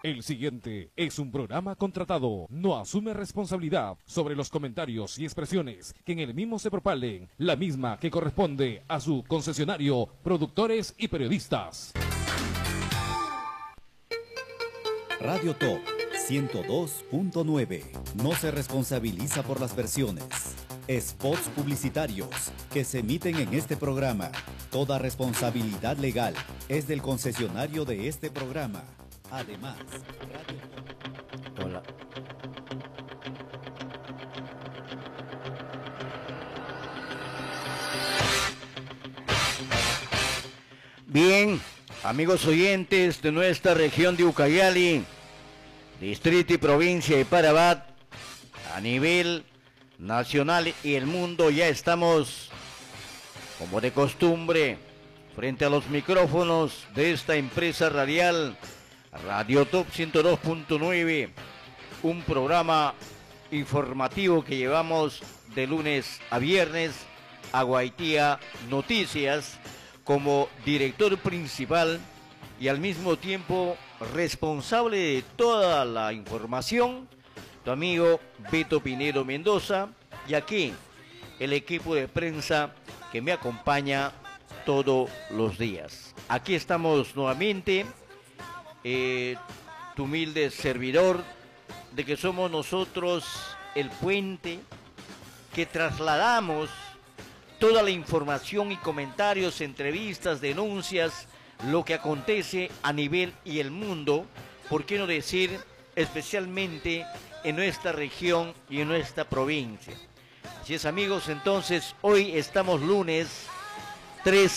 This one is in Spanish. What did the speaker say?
El siguiente es un programa contratado. No asume responsabilidad sobre los comentarios y expresiones que en el mismo se propalen, la misma que corresponde a su concesionario, productores y periodistas. Radio Top 102.9 no se responsabiliza por las versiones, spots publicitarios que se emiten en este programa. Toda responsabilidad legal es del concesionario de este programa. Además, Radio Top. Hola. Bien, amigos oyentes de nuestra región de Ucayali, distrito y provincia de Parabat, a nivel nacional y el mundo, ya estamos, como de costumbre, frente a los micrófonos de esta empresa radial, Radio Top 102.9, un programa informativo que llevamos de lunes a viernes a Guaitía Noticias, como director principal y al mismo tiempo responsable de toda la información, tu amigo Beto Pinedo Mendoza, y aquí el equipo de prensa que me acompaña todos los días. Aquí estamos nuevamente, tu humilde servidor, de que somos nosotros el puente que trasladamos toda la información y comentarios, entrevistas, denuncias, lo que acontece a nivel y el mundo, por qué no decir especialmente en nuestra región y en nuestra provincia. Así es, amigos, entonces hoy estamos lunes 3